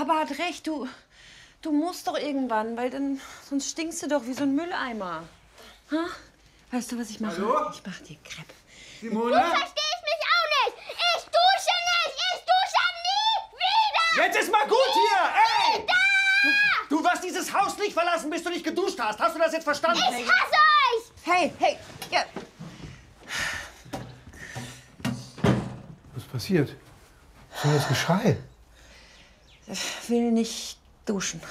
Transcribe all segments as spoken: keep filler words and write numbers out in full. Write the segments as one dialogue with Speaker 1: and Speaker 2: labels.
Speaker 1: Papa hat recht, du, du musst doch irgendwann, weil dann, sonst stinkst du doch wie so ein Mülleimer. Ha? Weißt du, was ich mache?
Speaker 2: Hallo?
Speaker 1: Ich mache dir Crepe.
Speaker 2: Simone?
Speaker 3: Du verstehst mich auch nicht! Ich dusche nicht! Ich dusche nie wieder!
Speaker 2: Jetzt ist mal gut hier! Ey! Du, du wirst dieses Haus nicht verlassen, bis du nicht geduscht hast. Hast du das jetzt verstanden?
Speaker 3: Ich hasse euch!
Speaker 1: Hey, hey, ja.
Speaker 4: Was ist passiert? Was war das Geschrei?
Speaker 1: Ich will nicht duschen.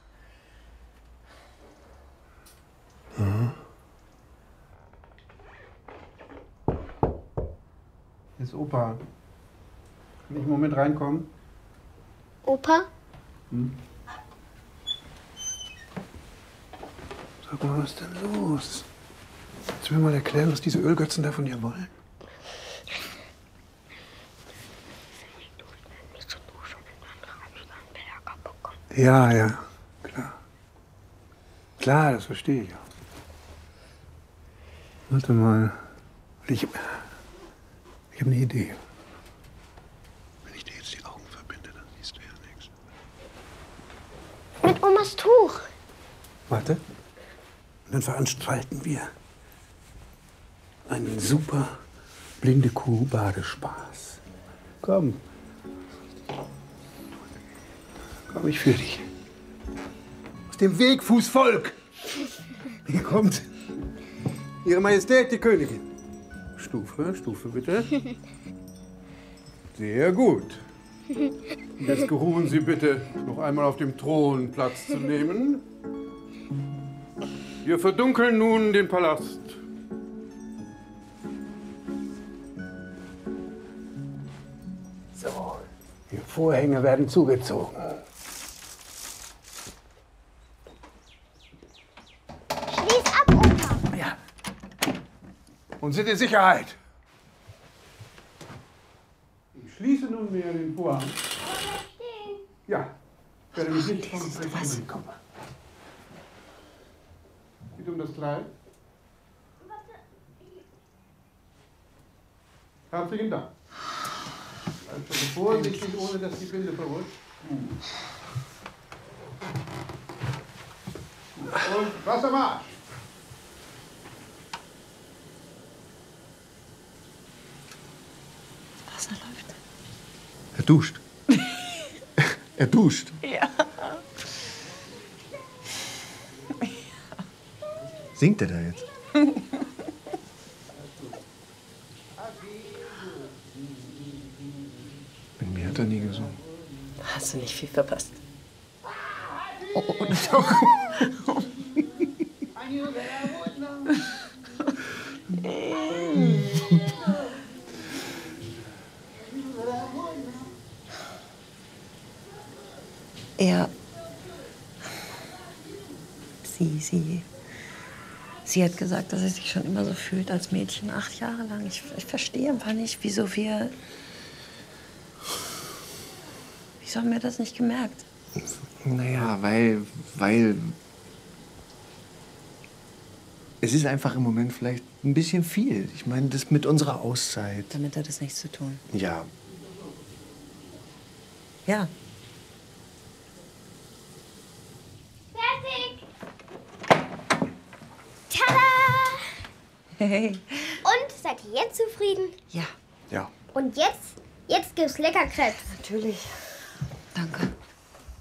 Speaker 4: Mhm. Hier ist Opa. Kann ich einen Moment reinkommen?
Speaker 3: Opa?
Speaker 4: Hm? Sag mal, was ist denn los? Willst du mir mal erklären, was diese Ölgötzen da von dir wollen? Ja, ja, klar. Klar, das verstehe ich auch. Warte mal. Ich, ich habe eine Idee. Wenn ich dir jetzt die Augen verbinde, dann siehst du ja nichts.
Speaker 3: Mit Omas Tuch.
Speaker 4: Warte. Und dann veranstalten wir einen super blinde Kuh-Badespaß. Komm. Komm, ich führe dich. Aus dem Weg, Fußvolk! Hier kommt Ihre Majestät, die Königin. Stufe, Stufe bitte. Sehr gut. Und jetzt geruhen Sie bitte, noch einmal auf dem Thron Platz zu nehmen. Wir verdunkeln nun den Palast. So, die Vorhänge werden zugezogen.
Speaker 3: Schließ ab, Opa.
Speaker 4: Ja. Und sind in Sicherheit. Ich schließe nunmehr den Vorhang. Ja, ich werde mich nicht vom Sprechen kommen. Geht um das Kleid. Herzlichen Dank. Also vorsichtig, ohne dass die Binde verrutscht. Und Wassermarsch!
Speaker 1: Das Wasser läuft.
Speaker 4: Er duscht. Er duscht.
Speaker 1: Ja.
Speaker 5: Singt er da jetzt? Mit mir hat er nie gesungen.
Speaker 1: Hast du nicht viel verpasst?
Speaker 5: Oh, oh, doch.
Speaker 1: Er. Sie, sie. Sie hat gesagt, dass er sich schon immer so fühlt als Mädchen, acht Jahre lang. Ich, ich verstehe einfach nicht, wieso wir. Wieso haben wir das nicht gemerkt?
Speaker 5: Naja, weil, weil... Es ist einfach im Moment vielleicht ein bisschen viel. Ich meine, das mit unserer Auszeit.
Speaker 1: Damit hat es nichts zu tun.
Speaker 5: Ja.
Speaker 1: Ja.
Speaker 3: Fertig. Tada!
Speaker 1: Hey.
Speaker 3: Und, seid ihr jetzt zufrieden?
Speaker 1: Ja.
Speaker 5: Ja.
Speaker 3: Und jetzt? Jetzt gibt's lecker Krebs.
Speaker 1: Natürlich. Danke.